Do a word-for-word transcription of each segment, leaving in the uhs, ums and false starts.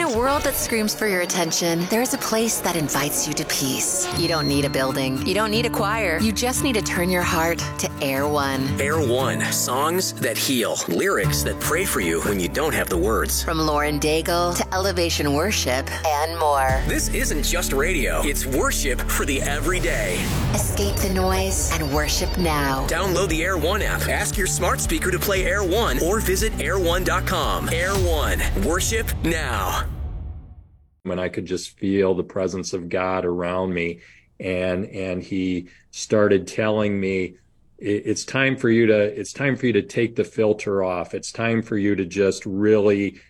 a world that screams for your attention, there's a place that invites you to peace. You don't need a building. You don't need a choir. You just need to turn your heart to Air One. Air One. Songs that heal. Lyrics that pray for you when you don't have the words. From Lauren Daigle to Elevation Worship and more. This isn't just radio. It's worship for the everyday. Escape the noise and worship now. Download the Air One app. Ask your smart speaker to play Air One or visit air one dot com. Air One. Worship now. When I could just feel the presence of God around me, and and he started telling me, it's time for you to it's time for you to take the filter off. It's time for you to just really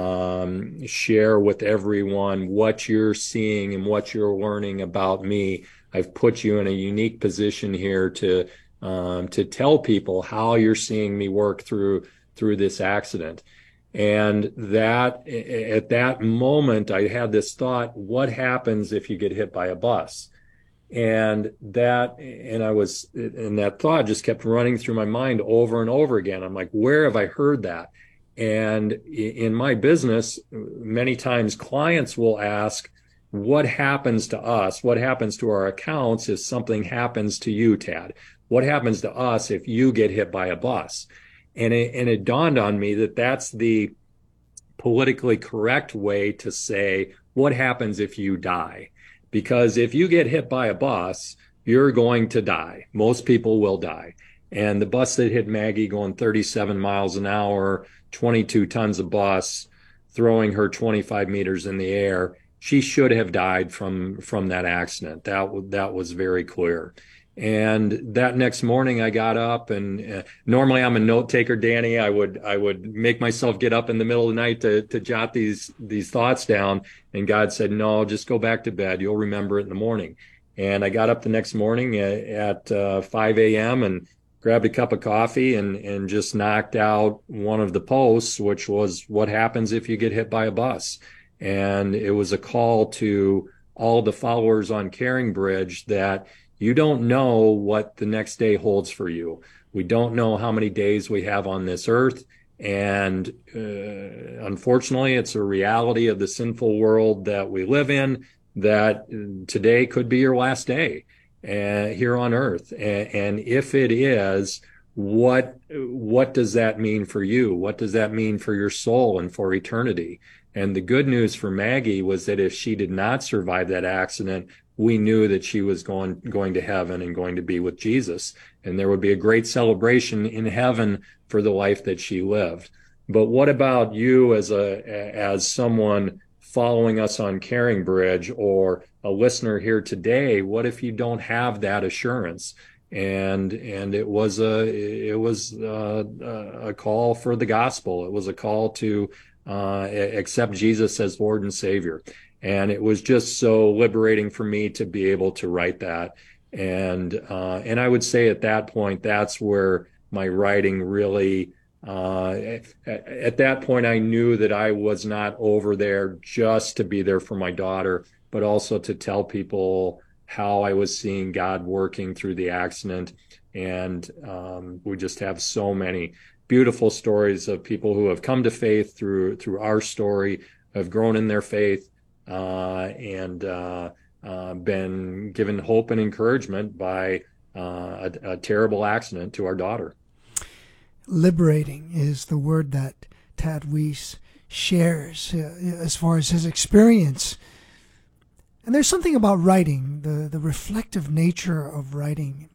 um, share with everyone what you're seeing and what you're learning about me. I've put you in a unique position here to um, to tell people how you're seeing me work through through this accident. And that at that moment, I had this thought: what happens if you get hit by a bus? And that, and I was, and that thought just kept running through my mind over and over again. I'm like, where have I heard that? And in my business, many times clients will ask, what happens to us? What happens to our accounts if something happens to you, Tad? What happens to us if you get hit by a bus? And it, and it dawned on me that that's the politically correct way to say, what happens if you die? Because if you get hit by a bus, you're going to die. Most people will die. And the bus that hit Maggie going thirty-seven miles an hour, twenty-two tons of bus, throwing her twenty-five meters in the air, she should have died from, from that accident. That, that was very clear. And that next morning I got up, and uh, normally I'm a note taker, Danny. I would, I would make myself get up in the middle of the night to, to jot these, these thoughts down. And God said, no, just go back to bed. You'll remember it in the morning. And I got up the next morning at, at uh, five a.m. and grabbed a cup of coffee and, and just knocked out one of the posts, which was what happens if you get hit by a bus. And it was a call to all the followers on Caringbridge that you don't know what the next day holds for you. We don't know how many days we have on this earth. And uh, unfortunately, it's a reality of the sinful world that we live in, that today could be your last day uh, here on earth. And, and if it is, what what does that mean for you? What does that mean for your soul and for eternity? And the good news for Maggie was that if she did not survive that accident, we knew that she was going going to heaven and going to be with Jesus. And there would be a great celebration in heaven for the life that she lived. But what about you as a as someone following us on Caringbridge or a listener here today? What if you don't have that assurance? And and it was a it was a, a call for the gospel. It was a call to uh, accept Jesus as Lord and Savior. And it was just so liberating for me to be able to write that. And uh, and I would say at that point, that's where my writing really, uh, at, at that point, I knew that I was not over there just to be there for my daughter, but also to tell people how I was seeing God working through the accident. And um, we just have so many beautiful stories of people who have come to faith through through our story, have grown in their faith, uh, and uh, uh, been given hope and encouragement by uh, a, a terrible accident to our daughter. Liberating is the word that Tad Weiss shares uh, as far as his experience. And there's something about writing, the, the reflective nature of writing,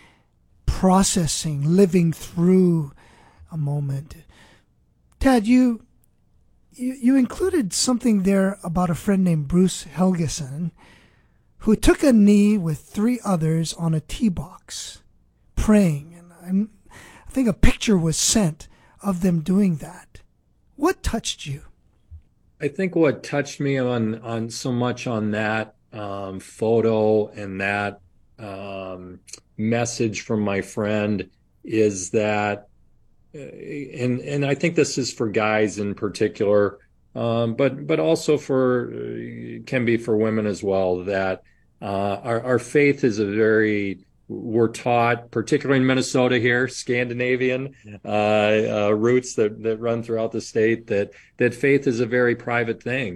processing, living through a moment. Tad, you, you you included something there about a friend named Bruce Helgeson, who took a knee with three others on a tee box, praying. And I'm, I think a picture was sent of them doing that. What touched you? I think what touched me on, on so much on that um, photo and that um, message from my friend is that, uh, and and I think this is for guys in particular, um, but but also for uh, can be for women as well, that uh, our our faith is a very, we're taught, particularly in Minnesota here, Scandinavian uh, uh, roots that, that run throughout the state, that that faith is a very private thing.